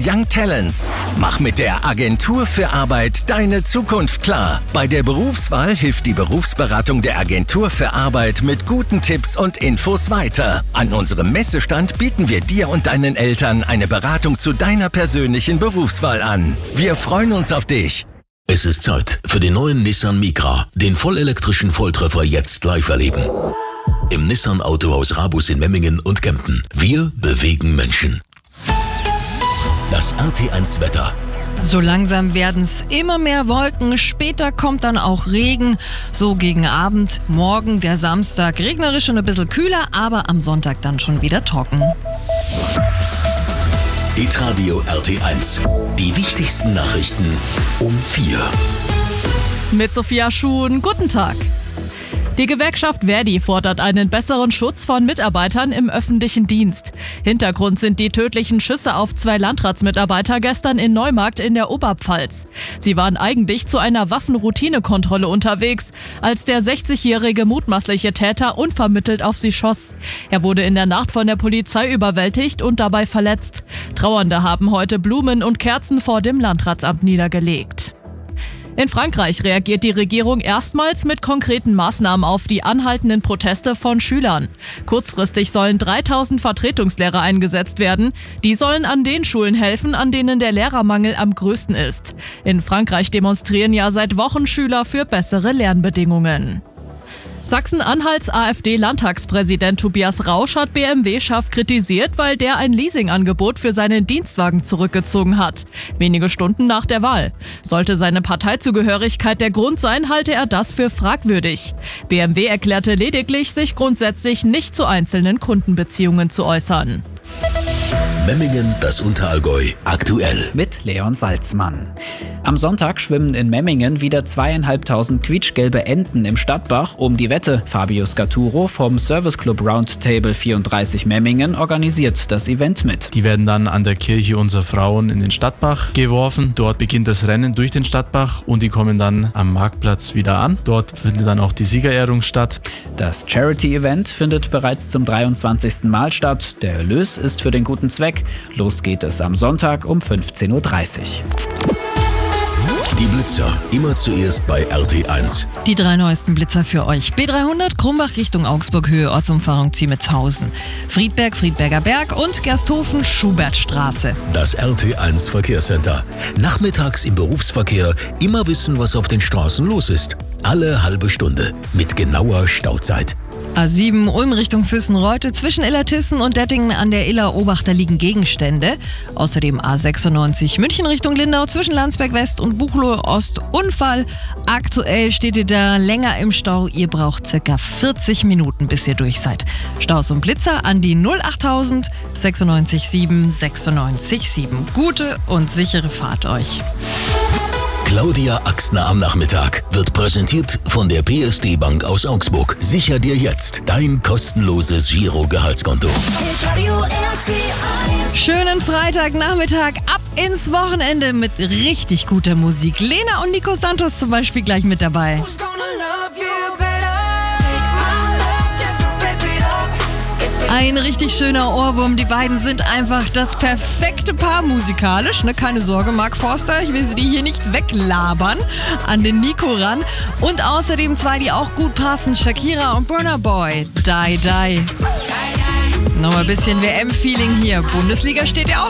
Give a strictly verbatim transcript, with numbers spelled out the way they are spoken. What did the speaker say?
Young Talents. Mach mit der Agentur für Arbeit deine Zukunft klar. Bei der Berufswahl hilft die Berufsberatung der Agentur für Arbeit mit guten Tipps und Infos weiter. An unserem Messestand bieten wir dir und deinen Eltern eine Beratung zu deiner persönlichen Berufswahl an. Wir freuen uns auf dich. Es ist Zeit für den neuen Nissan Micra, den vollelektrischen Volltreffer jetzt live erleben. Im Nissan Autohaus Rabus in Memmingen und Kempten. Wir bewegen Menschen. Das R T eins Wetter. So langsam werden es immer mehr Wolken, später kommt dann auch Regen, so gegen Abend, morgen der Samstag regnerisch und ein bisschen kühler, aber am Sonntag dann schon wieder trocken. Hitradio R T eins. Die wichtigsten Nachrichten um vier. Mit Sophia Schuhn, guten Tag. Die Gewerkschaft Verdi fordert einen besseren Schutz von Mitarbeitern im öffentlichen Dienst. Hintergrund sind die tödlichen Schüsse auf zwei Landratsmitarbeiter gestern in Neumarkt in der Oberpfalz. Sie waren eigentlich zu einer Waffenroutinekontrolle unterwegs, als der sechzigjährige mutmaßliche Täter unvermittelt auf sie schoss. Er wurde in der Nacht von der Polizei überwältigt und dabei verletzt. Trauernde haben heute Blumen und Kerzen vor dem Landratsamt niedergelegt. In Frankreich reagiert die Regierung erstmals mit konkreten Maßnahmen auf die anhaltenden Proteste von Schülern. Kurzfristig sollen dreitausend Vertretungslehrer eingesetzt werden. Die sollen an den Schulen helfen, an denen der Lehrermangel am größten ist. In Frankreich demonstrieren ja seit Wochen Schüler für bessere Lernbedingungen. Sachsen-Anhalts AfD-Landtagspräsident Tobias Rausch hat B M W scharf kritisiert, weil der ein Leasingangebot für seinen Dienstwagen zurückgezogen hat. Wenige Stunden nach der Wahl. Sollte seine Parteizugehörigkeit der Grund sein, halte er das für fragwürdig. B M W erklärte lediglich, sich grundsätzlich nicht zu einzelnen Kundenbeziehungen zu äußern. Memmingen, das Unterallgäu, aktuell. Mit Leon Salzmann. Am Sonntag schwimmen in Memmingen wieder zweieinhalbtausend quietschgelbe Enten im Stadtbach um die Wette. Fabio Scaturo vom Service Club Roundtable vierunddreißig Memmingen organisiert das Event mit. Die werden dann an der Kirche Unser Frauen in den Stadtbach geworfen. Dort beginnt das Rennen durch den Stadtbach und die kommen dann am Marktplatz wieder an. Dort findet dann auch die Siegerehrung statt. Das Charity-Event findet bereits zum dreiundzwanzigsten Mal statt. Der Erlös ist für den guten Zweck. Los geht es am Sonntag um fünfzehn Uhr dreißig. Die Blitzer, immer zuerst bei R T eins. Die drei neuesten Blitzer für euch. B dreihundert Krumbach Richtung Augsburg, Höhe Ortsumfahrung Ziemetshausen. Friedberg, Friedberger Berg und Gersthofen, Schubertstraße. Das R T eins Verkehrscenter. Nachmittags im Berufsverkehr immer wissen, was auf den Straßen los ist. Alle halbe Stunde mit genauer Stauzeit. A sieben Ulm Richtung Füssen-Reute, zwischen Illertissen und Dettingen an der Iller-Obachter liegen Gegenstände. Außerdem A sechsundneunzig München Richtung Lindau, zwischen Landsberg West und Buchloe Ost Unfall. Aktuell steht ihr da länger im Stau. Ihr braucht circa vierzig Minuten, bis ihr durch seid. Staus und Blitzer an die null achttausend sechsundneunzig sieben sechsundneunzig sieben. Gute und sichere Fahrt euch. Claudia Axner am Nachmittag wird präsentiert von der P S D Bank aus Augsburg. Sicher dir jetzt dein kostenloses Giro-Gehaltskonto. Schönen Freitagnachmittag, ab ins Wochenende mit richtig guter Musik. Lena und Nico Santos zum Beispiel gleich mit dabei. Ein richtig schöner Ohrwurm. Die beiden sind einfach das perfekte Paar musikalisch. Ne? Keine Sorge, Mark Forster, ich will sie dir hier nicht weglabern. An den Nico ran. Und außerdem zwei, die auch gut passen. Shakira und Burna Boy. Die, die. Nochmal ein bisschen W M-Feeling hier. Bundesliga steht ja auch.